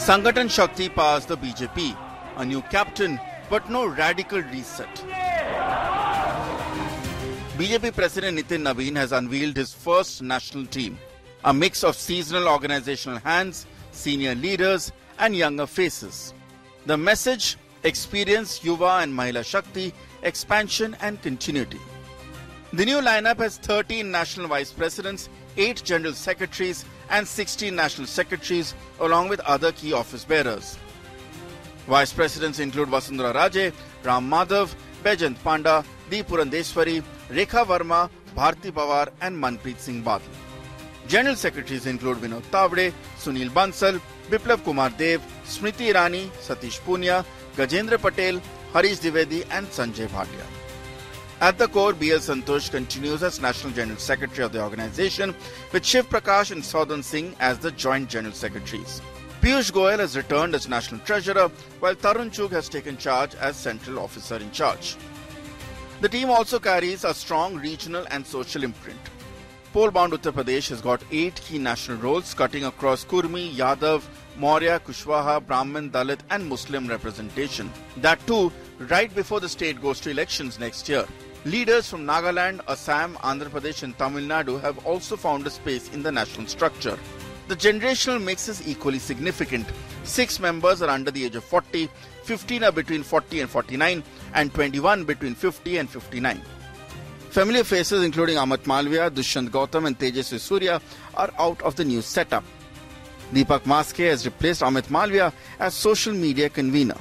Sangathan Shakti passed the BJP. A new captain, but no radical reset. BJP President Nitin Nabin has unveiled his first national team. A mix of seasonal organizational hands, senior leaders and younger faces. The message: experience, Yuva and Mahila Shakti, expansion and continuity. The new lineup has 13 national vice presidents, 8 general secretaries and 16 national secretaries along with other key office bearers. Vice presidents include Vasundhara Raje, Ram Madhav, Baijant Panda, D. Purandeshwari, Rekha Verma, Bharti Pawar and Manpreet Singh Badal. General secretaries include Vinod Tavade, Sunil Bansal, Biplav Kumar Dev, Smriti Irani, Satish Punia, Gajendra Patel, Harish Dwivedi and Sanjay Bhatia. At the core, B.L. Santosh continues as National General Secretary of the organization, with Shiv Prakash and Saudhan Singh as the Joint General Secretaries. Piyush Goyal has returned as National Treasurer, while Tarun Chugh has taken charge as Central Officer in Charge. The team also carries a strong regional and social imprint. Poll-bound Uttar Pradesh has got 8 key national roles cutting across Kurmi, Yadav, Maurya, Kushwaha, Brahmin, Dalit and Muslim representation. That too, right before the state goes to elections next year. Leaders from Nagaland, Assam, Andhra Pradesh and Tamil Nadu have also found a space in the national structure. The generational mix is equally significant. 6 members are under the age of 40, 15 are between 40 and 49 and 21 between 50 and 59. Familiar faces including Amit Malviya, Dushyant Gautam and Tejaswi Surya are out of the new setup. Deepak Maske has replaced Amit Malviya as social media convener.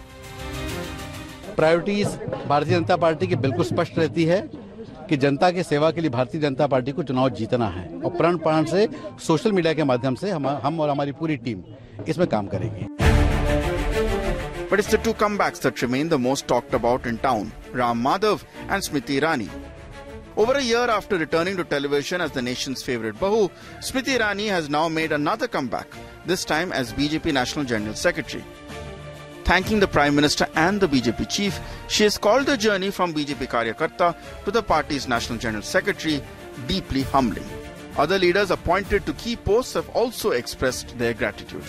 Priorities Bharatiya Janata party की बिल्कुल स्पष्ट रहती है कि जनता की सेवा के लिए भारतीय जनता पार्टी को चुनाव जीतना है और प्राण प्राण से सोशल मीडिया के माध्यम से हम और हमारी पूरी टीम इसमें काम करेगी. But it's the 2 comebacks that remain the most talked about in town, Ram Madhav and Smriti Irani. Over a year after returning to television as the nation's favourite Bahu, Smriti Irani has now made another comeback, this time as BJP National General Secretary. Thanking the Prime Minister and the BJP chief, she has called the journey from BJP Karyakarta to the party's National General Secretary deeply humbling. Other leaders appointed to key posts have also expressed their gratitude.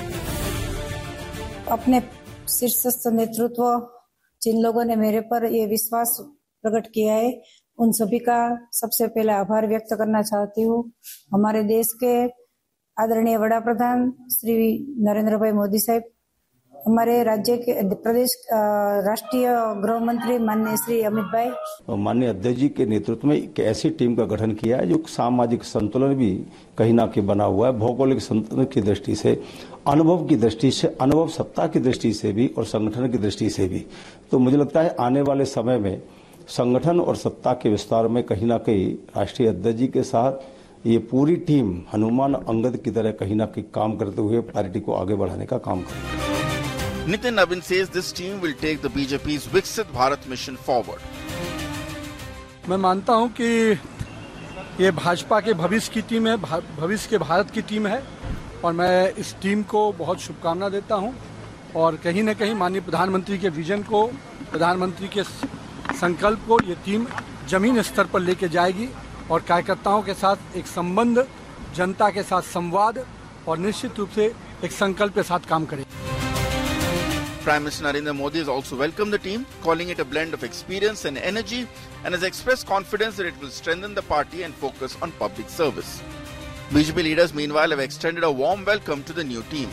अपने शीर्षस्थ नेतृत्व जिन लोगों ने मेरे पर ये विश्वास प्रकट किया है, उन सभी का सबसे पहले आभार व्यक्त करना चाहती हूँ. हमारे देश के आदरणीय वड़ा प्रधान श्री नरेंद्र भाई मोदी साहब, हमारे राज्य के प्रदेश राष्ट्रीय गृह मंत्री माननीय श्री अमित भाई, माननीय अध्यक्ष जी के नेतृत्व में एक ऐसी टीम का गठन किया है जो सामाजिक संतुलन भी कहीं ना कहीं बना हुआ है. भौगोलिक संतुलन की दृष्टि से, अनुभव की दृष्टि से, अनुभव सत्ता की दृष्टि से भी और संगठन की दृष्टि से भी. तो मुझे लगता है आने वाले समय में संगठन और सत्ता के विस्तार में कहीं ना कहीं राष्ट्रीय अध्यक्ष जी के साथ ये पूरी टीम हनुमान अंगद की तरह कहीं ना कहीं काम करते हुए पार्टी को आगे बढ़ाने का काम करेगी. Nitin Nabin says this team will take the BJP's Viksit Bharat mission forward. मैं मानता हूं कि ये भाजपा के भविष्य की टीम है, भविष्य के भारत की टीम है और मैं इस टीम को बहुत शुभकामना देता हूं और कहीं न कहीं माननीय प्रधानमंत्री के विजन को, प्रधानमंत्री के संकल्प को ये टीम जमीन स्तर पर लेके जाएगी और कार्यकर्ताओं के साथ एक संबंध, जनता के साथ संवाद और निश्चित रूप से एक संकल्प के साथ काम करेगी. Prime Minister Narendra Modi has also welcomed the team, calling it a blend of experience and energy, and has expressed confidence that it will strengthen the party and focus on public service. BJP leaders meanwhile have extended a warm welcome to the new team.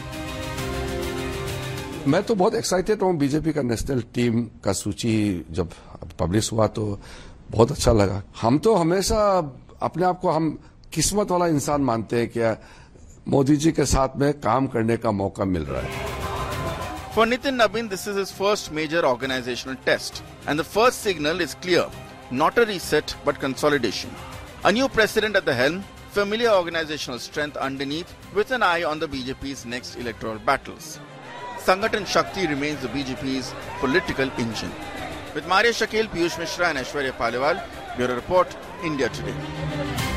मैं तो बहुत excited हूँ. BJP का national team का सूची जब publish हुआ तो बहुत अच्छा लगा. हम तो हमेशा अपने आप को हम किस्मत वाला इंसान मानते हैं कि मोदी जी के साथ में काम करने का मौका मिल रहा है. For Nitin Nabin, this is his first major organizational test, and the first signal is clear: not a reset but consolidation. A new president at the helm, familiar organizational strength underneath, with an eye on the BJP's next electoral battles. Sangathan Shakti remains the BJP's political engine. With Maria Shakil, Piyush Mishra and Aishwarya Paliwal, Bureau Report, India Today.